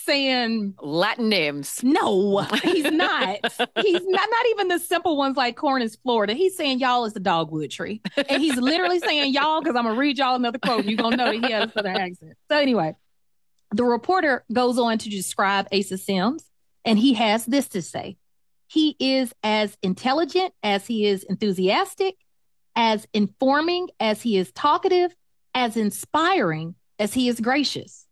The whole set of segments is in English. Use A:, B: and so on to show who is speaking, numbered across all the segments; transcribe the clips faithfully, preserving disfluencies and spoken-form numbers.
A: saying
B: Latin names.
A: no, he's not. He's not, not even the simple ones like Cornish, Florida. He's saying y'all is the dogwood tree. And he's literally saying y'all because I'm going to read y'all another quote and you're going to know that he has a southern accent. So anyway, the reporter goes on to describe Asa Sims, and he has this to say. He is as intelligent as he is enthusiastic, as informing as he is talkative, as inspiring as he is gracious.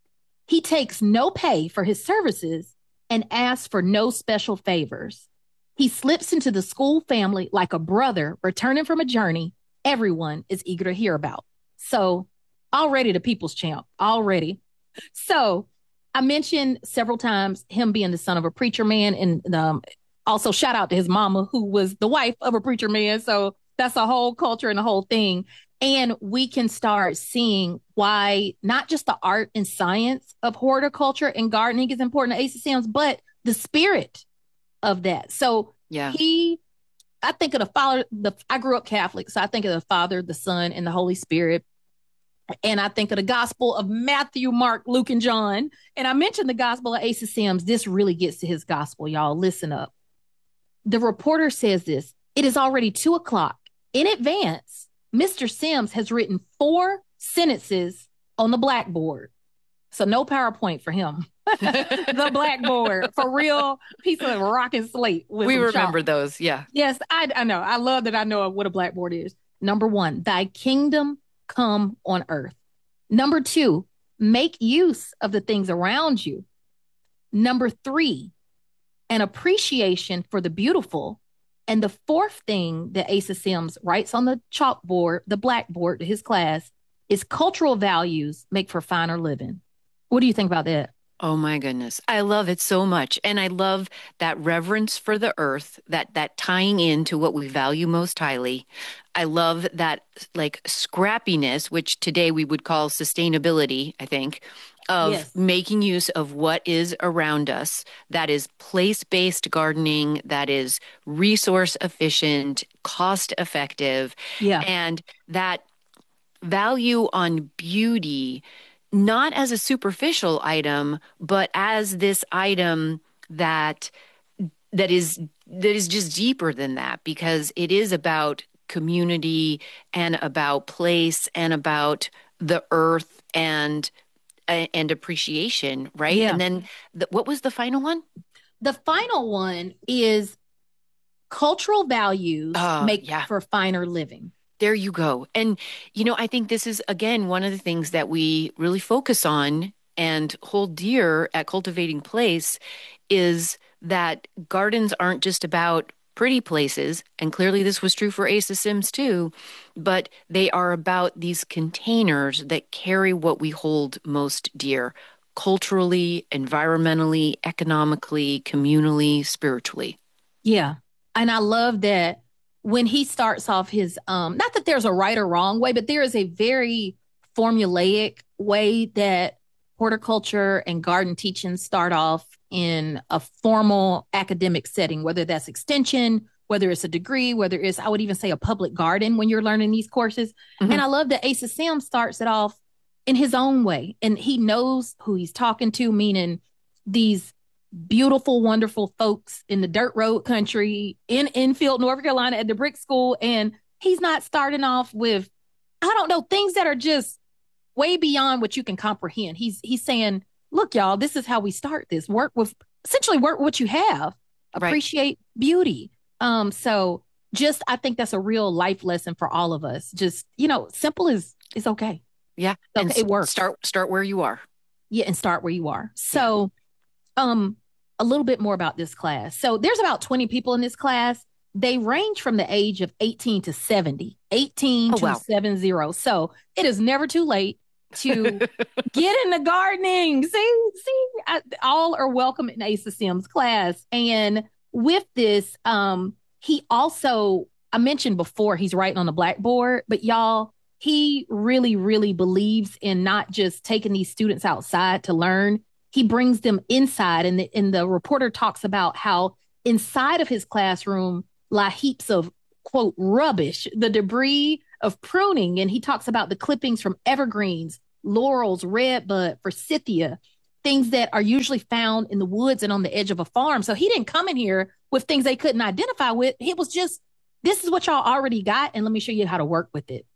A: He takes no pay for his services and asks for no special favors. He slips into the school family like a brother returning from a journey everyone is eager to hear about. So already the people's champ, already. So I mentioned several times him being the son of a preacher man, and um, also shout out to his mama, who was the wife of a preacher man. So that's a whole culture and a whole thing. And we can start seeing why not just the art and science of horticulture and gardening is important to Asa Sims, but the spirit of that. So
B: yeah.
A: he, I think of the Father, the, I grew up Catholic, so I think of the Father, the Son, and the Holy Spirit. And I think of the gospel of Matthew, Mark, Luke, and John. And I mentioned the gospel of Asa Sims. This really gets to his gospel, y'all. Listen up. The reporter says this. It is already two o'clock. In advance, Mister Sims has written four sentences on the blackboard. So no PowerPoint for him. The blackboard, for real, piece of rock and slate.
B: We remember chalk. Those, yeah.
A: Yes, I, I know. I love that I know what a blackboard is. Number one, thy kingdom come on earth. Number two, make use of the things around you. Number three, an appreciation for the beautiful. And the fourth thing that Asa Sims writes on the chalkboard, the blackboard to his class, is cultural values make for finer living. What do you think about that?
B: Oh my goodness. I love it so much. And I love that reverence for the earth, that that tying into what we value most highly. I love that like scrappiness, which today we would call sustainability, I think, of yes. making use of what is around us. That is place-based gardening, that is resource efficient, cost effective.
A: Yeah.
B: And that value on beauty, not as a superficial item, but as this item that that is that is just deeper than that, because it is about community and about place and about the earth and and appreciation, right?
A: Yeah.
B: And then the, what was the final one?
A: The final one is cultural values
B: uh,
A: make
B: yeah.
A: for finer living.
B: There you go. And, you know, I think this is, again, one of the things that we really focus on and hold dear at Cultivating Place is that gardens aren't just about pretty places. And clearly this was true for Asa Sims too, but they are about these containers that carry what we hold most dear, culturally, environmentally, economically, communally, spiritually.
A: Yeah. And I love that when he starts off his, um, not that there's a right or wrong way, but there is a very formulaic way that horticulture and garden teaching start off in a formal academic setting, whether that's extension, whether it's a degree, whether it's, I would even say a public garden when you're learning these courses. Mm-hmm. And I love that Asa Sims starts it off in his own way. And he knows who he's talking to, meaning these beautiful, wonderful folks in the dirt road country in Enfield, North Carolina at the brick school. And he's not starting off with, I don't know, things that are just way beyond what you can comprehend. He's he's saying, look, y'all, this is how we start this. Work with, essentially work with what you have. Appreciate right. beauty. Um, so just, I think that's a real life lesson for all of us. Just, you know, simple is, is okay.
B: Yeah.
A: Okay,
B: and
A: it works.
B: Start, start where you are.
A: Yeah. And start where you are. So, yeah. um, a little bit more about this class. So there's about twenty people in this class. They range from the age of eighteen to seventy, eighteen oh, to wow. seventy. So it is never too late to get into gardening. See, see, I, all are welcome in Asa Sims class. And with this, um, he also, I mentioned before, he's writing on the blackboard, but y'all, he really, really believes in not just taking these students outside to learn. He brings them inside. And the, and the reporter talks about how inside of his classroom lie heaps of, quote, rubbish, the debris of pruning. And he talks about the clippings from evergreens, laurels, redbud, forsythia. things that are usually found in the woods and on the edge of a farm. So he didn't come in here with things they couldn't identify with. It was just, this is what y'all already got, and let me show you how to work with it.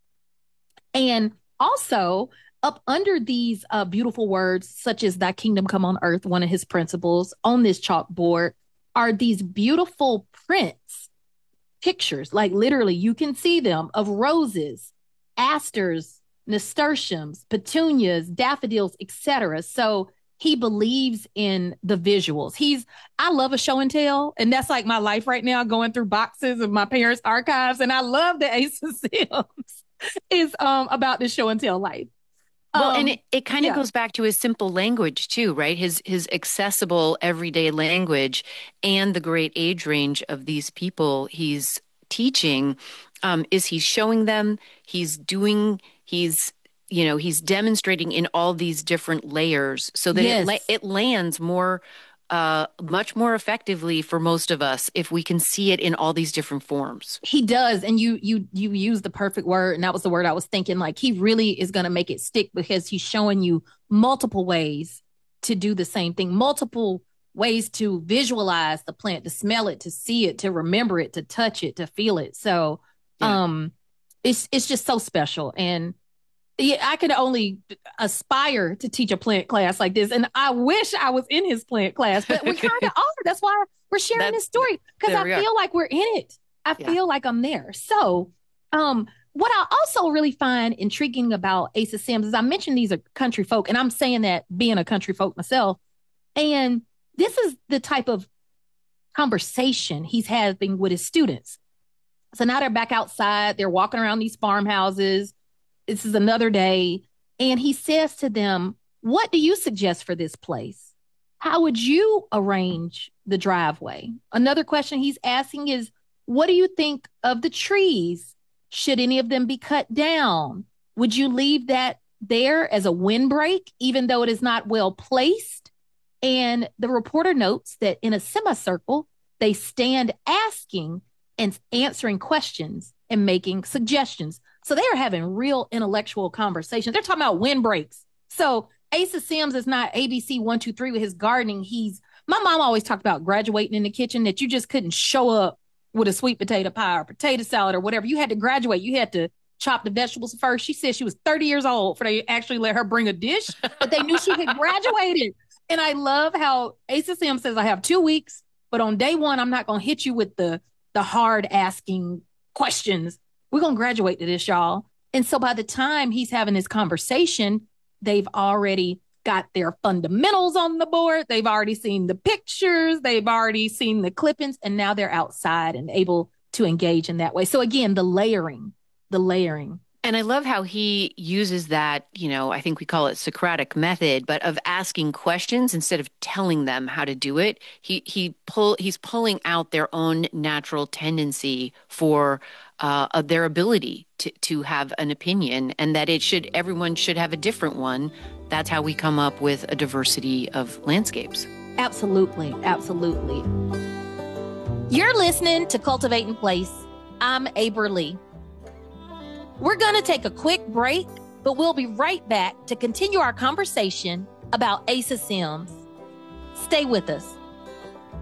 A: And also, up under these uh, beautiful words, such as thy kingdom come on earth, one of his principles on this chalkboard, are these beautiful prints, pictures, like literally you can see them, of roses, asters, nasturtiums, petunias, daffodils, et cetera. So he believes in the visuals. He's, I love a show and tell, and that's like my life right now, going through boxes of my parents' archives. And I love that Asa Sims is um, about this show and tell life.
B: Well,
A: um,
B: and it, it kind of
A: yeah.
B: goes back to his simple language too, right? His his accessible everyday language and the great age range of these people he's teaching um, is he's showing them, he's doing, he's you know, he's demonstrating in all these different layers so that
A: Yes.
B: it la- it lands more, uh, much more effectively for most of us if we can see it in all these different forms.
A: He does. And you you you use the perfect word. And that was the word I was thinking. Like, he really is going to make it stick because he's showing you multiple ways to do the same thing, multiple ways to visualize the plant, to smell it, to see it, to remember it, to touch it, to feel it. So
B: Yeah.
A: um it's it's just so special. And yeah, I could only aspire to teach a plant class like this. And I wish I was in his plant class, but we kind of are. That's why we're sharing
B: That's-
A: this story, because
B: there we
A: I
B: are.
A: feel like we're in it. I
B: Yeah.
A: feel like I'm there. So um, what I also really find intriguing about Asa Sims is I mentioned these are country folk, and I'm saying that being a country folk myself. And this is the type of conversation he's having with his students. So now they're back outside. They're walking around these farmhouses. This is another day. And he says to them, what do you suggest for this place? How would you arrange the driveway? Another question he's asking is, what do you think of the trees? Should any of them be cut down? Would you leave that there as a windbreak, even though it is not well placed? And the reporter notes that in a semicircle, they stand asking and answering questions and making suggestions. So they are having real intellectual conversations. They're talking about windbreaks. So Asa Sims is not A B C one, two, three with his gardening. He's, my mom always talked about graduating in the kitchen, that you just couldn't show up with a sweet potato pie or potato salad or whatever. You had to graduate. You had to chop the vegetables first. She said she was thirty years old for they actually let her bring a dish, but they knew she had graduated. And I love how Asa Sims says, I have two weeks, but on day one, I'm not going to hit you with the, the hard asking questions. We're going to graduate to this, y'all. And so by the time he's having this conversation, they've already got their fundamentals on the board. They've already seen the pictures. They've already seen the clippings. And now they're outside and able to engage in that way. So again, the layering, the layering.
B: And I love how he uses that, you know, I think we call it Socratic method, but of asking questions instead of telling them how to do it. He he pull he's pulling out their own natural tendency for uh, their ability to to have an opinion, and that it should everyone should have a different one. That's how we come up with a diversity of landscapes.
A: Absolutely, absolutely. You're listening to Cultivating Place. I'm Aber Lee. We're going to take a quick break, but we'll be right back to continue our conversation about Asa Sims. Stay with us.